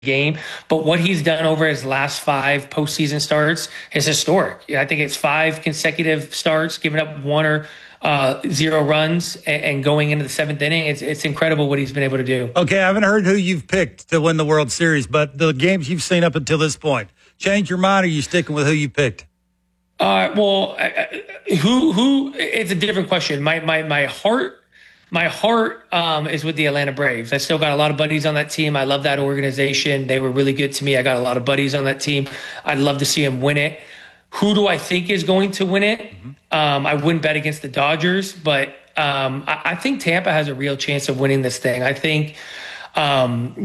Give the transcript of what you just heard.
game. But what he's done over his last 5 postseason starts is historic. I think it's 5 consecutive starts, giving up 1 or 0 runs and going into the 7th inning. It's incredible what he's been able to do. Okay, I haven't heard who you've picked to win the World Series, but the games you've seen up until this point, change your mind, or are you sticking with who you picked? Well, who? It's a different question. My heart is with the Atlanta Braves. I still got a lot of buddies on that team. I love that organization. They were really good to me. I got a lot of buddies on that team. I'd love to see them win it. Who do I think is going to win it? I wouldn't bet against the Dodgers, but I think Tampa has a real chance of winning this thing. I think